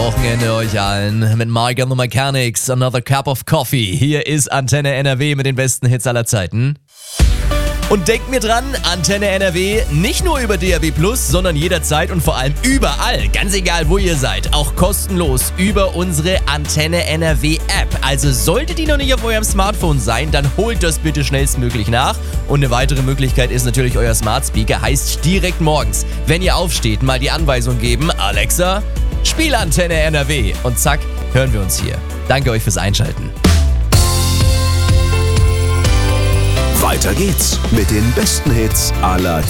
Wochenende euch allen mit Mike and the Mechanics, Another Cup of Coffee. Hier ist Antenne NRW mit den besten Hits aller Zeiten. Und denkt mir dran, Antenne NRW nicht nur über DAB+, sondern jederzeit und vor allem überall, ganz egal wo ihr seid, auch kostenlos über unsere Antenne NRW App. Also sollte die noch nicht auf eurem Smartphone sein, dann holt das bitte schnellstmöglich nach. Und eine weitere Möglichkeit ist natürlich euer Smart Speaker, heißt direkt morgens, wenn ihr aufsteht, mal die Anweisung geben, Alexa, spiel Antenne NRW. Und zack, hören wir uns hier. Danke euch fürs Einschalten. Weiter geht's mit den besten Hits aller